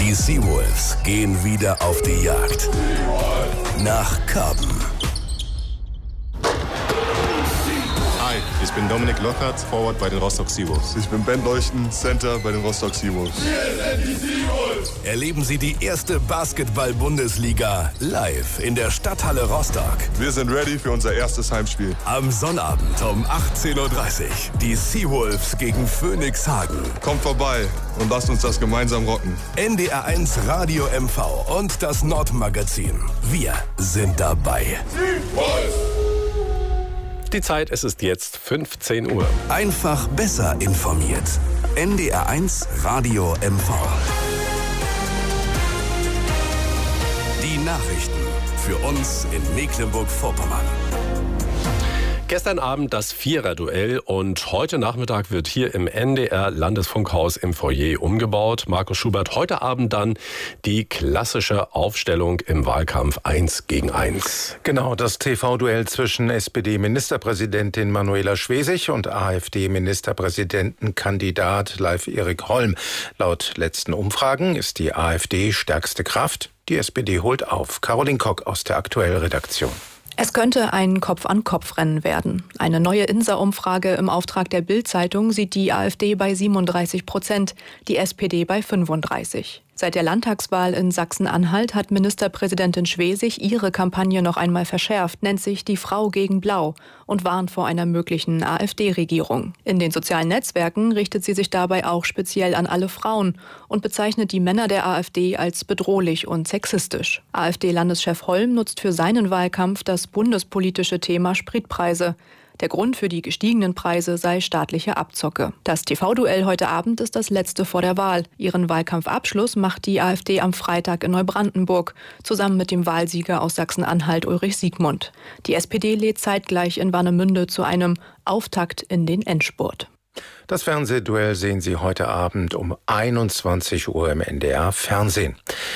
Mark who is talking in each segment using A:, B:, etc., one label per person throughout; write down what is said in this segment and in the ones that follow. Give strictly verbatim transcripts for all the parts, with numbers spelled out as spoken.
A: Die Seawolves gehen wieder auf die Jagd. Nach Karben.
B: Hi, ich bin Dominik Lockhart, Forward bei den Rostock Seawolves.
C: Ich bin Ben Leuchten, Center bei den Rostock Seawolves.
A: Wir sind die Seawolves. Erleben Sie die erste Basketball-Bundesliga live in der Stadthalle Rostock.
C: Wir sind ready für unser erstes Heimspiel.
A: Am Sonnabend um achtzehn Uhr dreißig. Die Seawolves gegen Phoenix Hagen.
C: Kommt vorbei und lasst uns das gemeinsam rocken.
A: N D R eins Radio M V und das Nordmagazin. Wir sind dabei.
D: Seawolves! Die Zeit, es ist jetzt fünfzehn Uhr.
A: Einfach besser informiert. N D R eins Radio M V. Die Nachrichten für uns in Mecklenburg-Vorpommern.
D: Gestern Abend das Viererduell und heute Nachmittag wird hier im N D R-Landesfunkhaus im Foyer umgebaut. Markus Schubert, heute Abend dann die klassische Aufstellung im Wahlkampf eins gegen eins.
E: Genau, das T V-Duell zwischen S P D-Ministerpräsidentin Manuela Schwesig und A f D-Ministerpräsidentenkandidat Leif Erik Holm. Laut letzten Umfragen ist die AfD stärkste Kraft. Die S P D holt auf. Caroline Kock aus der Aktuell-Redaktion.
F: Es könnte ein Kopf-an-Kopf-Rennen werden. Eine neue I N S A-Umfrage im Auftrag der Bild-Zeitung sieht die AfD bei siebenunddreißig Prozent, die S P D bei fünfunddreißig. Seit der Landtagswahl in Sachsen-Anhalt hat Ministerpräsidentin Schwesig ihre Kampagne noch einmal verschärft, nennt sich die Frau gegen Blau und warnt vor einer möglichen AfD-Regierung. In den sozialen Netzwerken richtet sie sich dabei auch speziell an alle Frauen und bezeichnet die Männer der AfD als bedrohlich und sexistisch. AfD-Landeschef Holm nutzt für seinen Wahlkampf das bundespolitische Thema Spritpreise. Der Grund für die gestiegenen Preise sei staatliche Abzocke. Das T V-Duell heute Abend ist das letzte vor der Wahl. Ihren Wahlkampfabschluss macht die AfD am Freitag in Neubrandenburg, zusammen mit dem Wahlsieger aus Sachsen-Anhalt Ulrich Siegmund. Die S P D lädt zeitgleich in Warnemünde zu einem Auftakt in den Endspurt.
E: Das Fernsehduell sehen Sie heute Abend um einundzwanzig Uhr im N D R Fernsehen.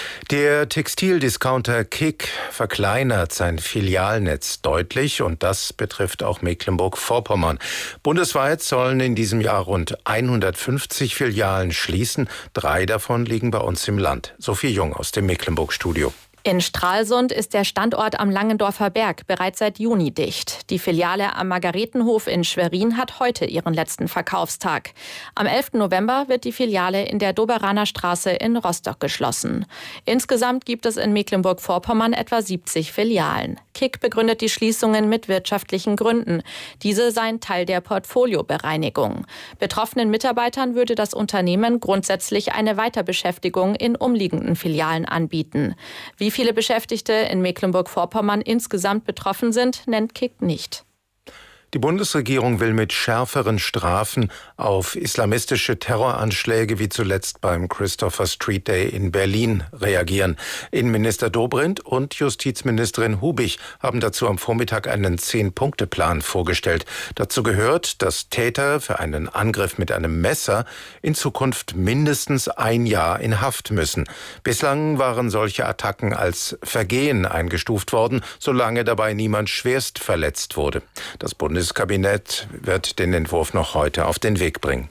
E: Der Textildiscounter Kick verkleinert sein Filialnetz deutlich und das betrifft auch Mecklenburg-Vorpommern. Bundesweit sollen in diesem Jahr rund hundertfünfzig Filialen schließen. Drei davon liegen bei uns im Land. Sophie Jung aus dem Mecklenburg-Studio.
G: In Stralsund ist der Standort am Langendorfer Berg bereits seit Juni dicht. Die Filiale am Margaretenhof in Schwerin hat heute ihren letzten Verkaufstag. Am elften November wird die Filiale in der Doberaner Straße in Rostock geschlossen. Insgesamt gibt es in Mecklenburg-Vorpommern etwa siebzig Filialen. Kick begründet die Schließungen mit wirtschaftlichen Gründen. Diese seien Teil der Portfoliobereinigung. Betroffenen Mitarbeitern würde das Unternehmen grundsätzlich eine Weiterbeschäftigung in umliegenden Filialen anbieten. Wie Wie viele Beschäftigte in Mecklenburg-Vorpommern insgesamt betroffen sind, nennt Kick nicht.
E: Die Bundesregierung will mit schärferen Strafen auf islamistische Terroranschläge wie zuletzt beim Christopher Street Day in Berlin reagieren. Innenminister Dobrindt und Justizministerin Hubig haben dazu am Vormittag einen Zehn-Punkte-Plan vorgestellt. Dazu gehört, dass Täter für einen Angriff mit einem Messer in Zukunft mindestens ein Jahr in Haft müssen. Bislang waren solche Attacken als Vergehen eingestuft worden, solange dabei niemand schwerst verletzt wurde. Das Bundes Das Kabinett wird den Entwurf noch heute auf den Weg bringen.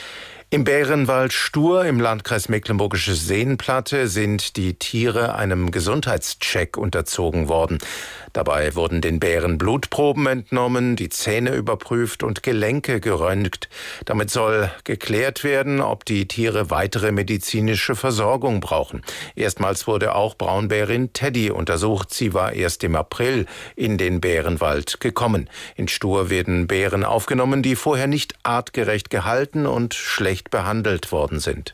E: Im Bärenwald Stur im Landkreis Mecklenburgische Seenplatte sind die Tiere einem Gesundheitscheck unterzogen worden. Dabei wurden den Bären Blutproben entnommen, die Zähne überprüft und Gelenke geröntgt. Damit soll geklärt werden, ob die Tiere weitere medizinische Versorgung brauchen. Erstmals wurde auch Braunbärin Teddy untersucht. Sie war erst im April in den Bärenwald gekommen. In Stur werden Bären aufgenommen, die vorher nicht artgerecht gehalten und schlecht behandelt worden sind.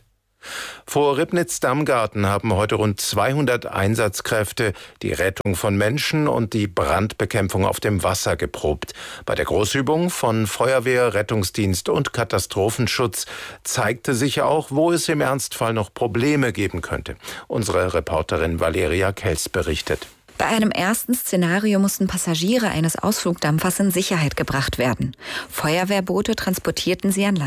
E: Vor Ribnitz-Dammgarten haben heute rund zweihundert Einsatzkräfte die Rettung von Menschen und die Brandbekämpfung auf dem Wasser geprobt. Bei der Großübung von Feuerwehr, Rettungsdienst und Katastrophenschutz zeigte sich auch, wo es im Ernstfall noch Probleme geben könnte. Unsere Reporterin Valeria Kels berichtet.
H: Bei einem ersten Szenario mussten Passagiere eines Ausflugdampfers in Sicherheit gebracht werden. Feuerwehrboote transportierten sie an Land.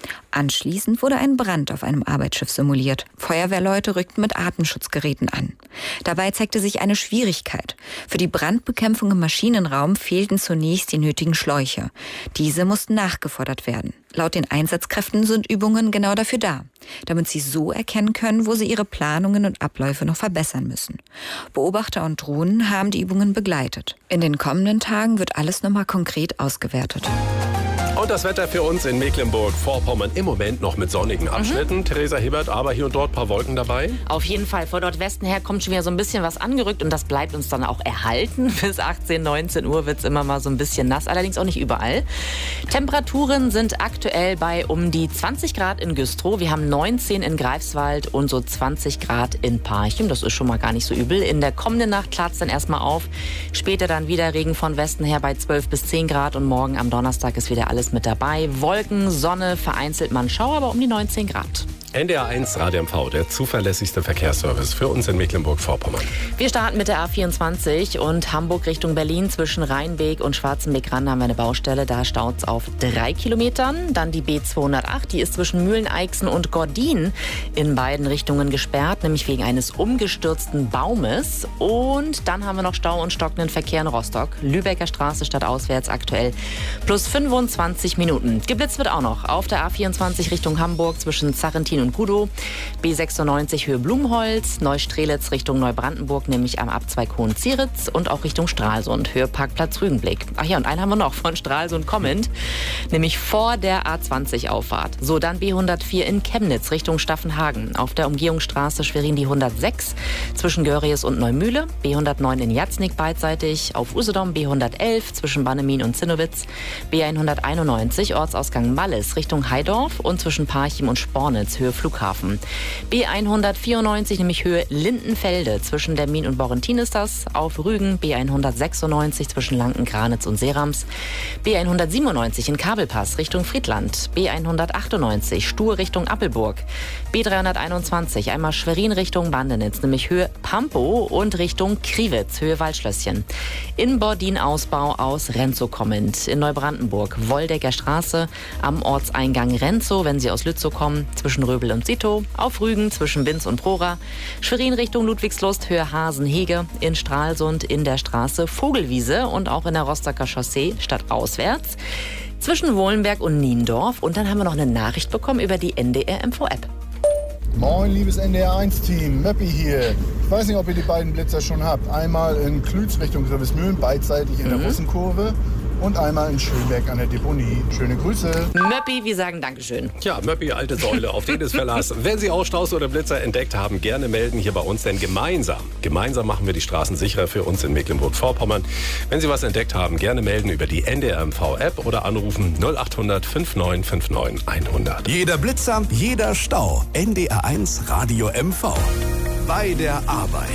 H: Anschließend wurde ein Brand auf einem Arbeitsschiff simuliert. Feuerwehrleute rückten mit Atemschutzgeräten an. Dabei zeigte sich eine Schwierigkeit. Für die Brandbekämpfung im Maschinenraum fehlten zunächst die nötigen Schläuche. Diese mussten nachgefordert werden. Laut den Einsatzkräften sind Übungen genau dafür da, damit sie so erkennen können, wo sie ihre Planungen und Abläufe noch verbessern müssen. Beobachter und Drohnen haben die Übungen begleitet. In den kommenden Tagen wird alles nochmal konkret ausgewertet.
D: Und das Wetter für uns in Mecklenburg-Vorpommern im Moment noch mit sonnigen Abschnitten. Mhm. Theresa Hebert, aber hier und dort ein paar Wolken dabei.
I: Auf jeden Fall. Von Nordwesten her kommt schon wieder so ein bisschen was angerückt und das bleibt uns dann auch erhalten. Bis achtzehn, neunzehn Uhr wird es immer mal so ein bisschen nass, allerdings auch nicht überall. Temperaturen sind aktuell bei um die zwanzig Grad in Güstrow. Wir haben neunzehn in Greifswald und so zwanzig Grad in Parchim. Das ist schon mal gar nicht so übel. In der kommenden Nacht klart es dann erstmal auf. Später dann wieder Regen von Westen her bei zwölf bis zehn Grad und morgen am Donnerstag ist wieder alles mit dabei. Wolken, Sonne, vereinzelt mal ein Schauer, aber um die neunzehn Grad.
D: N D R eins Radio M V, der zuverlässigste Verkehrsservice für uns in Mecklenburg-Vorpommern.
I: Wir starten mit der A vierundzwanzig und Hamburg Richtung Berlin. Zwischen Rheinbeek und Schwarzenbeck-Rand haben wir eine Baustelle. Da staut es auf drei Kilometern. Dann die B zweihundertacht, die ist zwischen Mühleneixen und Gordin in beiden Richtungen gesperrt, nämlich wegen eines umgestürzten Baumes. Und dann haben wir noch Stau und stockenden Verkehr in Rostock. Lübecker Straße stadtauswärts aktuell plus fünfundzwanzig Minuten. Geblitzt wird auch noch auf der A vierundzwanzig Richtung Hamburg zwischen Zarrentin und Gudow, B sechsundneunzig Höhe Blumenholz, Neustrelitz Richtung Neubrandenburg, nämlich am Abzweig Hohenzieritz und auch Richtung Stralsund, Höhe Parkplatz Rügenblick. Ach ja, und einen haben wir noch von Stralsund kommend, nämlich vor der A zwanzig Auffahrt. So, dann B hundertvier in Chemnitz Richtung Staffenhagen, auf der Umgehungsstraße Schwerin die hundertsechs zwischen Görries und Neumühle, B hundertneun in Jatznik beidseitig, auf Usedom B hundertelf zwischen Bannemin und Zinnowitz, B hunderteinundneunzig Ortsausgang Malles Richtung Heidorf und zwischen Parchim und Spornitz, Höhe Flughafen. B hundertvierundneunzig, nämlich Höhe Lindenfelde, zwischen Dermin und Borrentin ist das. Auf Rügen B hundertsechsundneunzig zwischen Lanken, Granitz und Seerams. B hundertsiebenundneunzig in Kabelpass Richtung Friedland. B hundertachtundneunzig Stur Richtung Appelburg. B dreihunderteinundzwanzig einmal Schwerin Richtung Bandenitz, nämlich Höhe Pampo und Richtung Kriwitz, Höhe Waldschlösschen. In Bordin Ausbau aus Renzow kommend. In Neubrandenburg Woldecker Straße am Ortseingang Renzow, wenn Sie aus Lützow kommen, zwischen Röbel und Sito, auf Rügen zwischen Binz und Prora, Schwerin Richtung Ludwigslust, Höhe Hasenhege, in Stralsund in der Straße Vogelwiese und auch in der Rostocker Chaussee stadtauswärts, zwischen Wohlenberg und Niendorf. Und dann haben wir noch eine Nachricht bekommen über die N D R M V-App.
J: Moin, liebes N D R eins Team, Möppi hier. Ich weiß nicht, ob ihr die beiden Blitzer schon habt. Einmal in Klütz Richtung Grevesmühlen, beidseitig in der mhm. Russenkurve. Und einmal in Schönberg an der Deponie. Schöne Grüße.
I: Möppi, wir sagen Dankeschön.
D: Ja, Möppi, alte Säule, auf den ist Verlass. Wenn Sie auch Staus oder Blitzer entdeckt haben, gerne melden hier bei uns, denn gemeinsam, gemeinsam machen wir die Straßen sicherer für uns in Mecklenburg-Vorpommern. Wenn Sie was entdeckt haben, gerne melden über die N D R M V-App oder anrufen null acht hundert neunundfünfzig neunundfünfzig hundert.
A: Jeder Blitzer, jeder Stau. N D R eins Radio M V. Bei der Arbeit.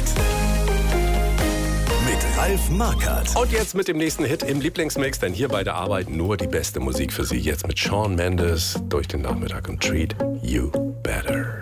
A: Ralf Markert.
D: Und jetzt mit dem nächsten Hit im Lieblingsmix, denn hier bei der Arbeit nur die beste Musik für Sie. Jetzt mit Shawn Mendes durch den Nachmittag und Treat You Better.